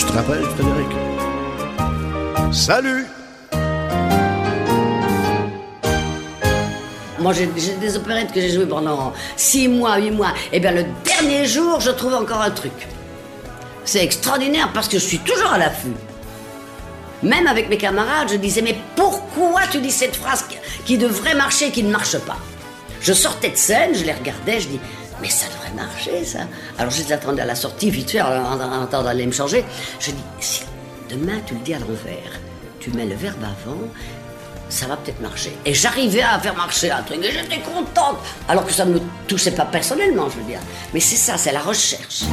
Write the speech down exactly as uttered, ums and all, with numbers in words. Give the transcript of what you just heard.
te rappelles, Frédéric? Salut! Moi, j'ai, j'ai des opérettes que j'ai jouées pendant six mois, huit mois. Et bien, le dernier jour, je trouve encore un truc. C'est extraordinaire parce que je suis toujours à l'affût. Même avec mes camarades, je disais, mais pourquoi tu dis cette phrase qui devrait marcher et qui ne marche pas? Je sortais de scène, je les regardais, je dis, mais ça devrait marcher, ça. Alors, je les attendais à la sortie, vite fait, en attendant d'aller me changer. Je dis, si demain, tu le dis à l'envers, tu mets le verbe avant, ça va peut-être marcher. Et j'arrivais à faire marcher un truc, et j'étais contente, alors que ça ne me touchait pas personnellement, je veux dire. Mais c'est ça, c'est la recherche.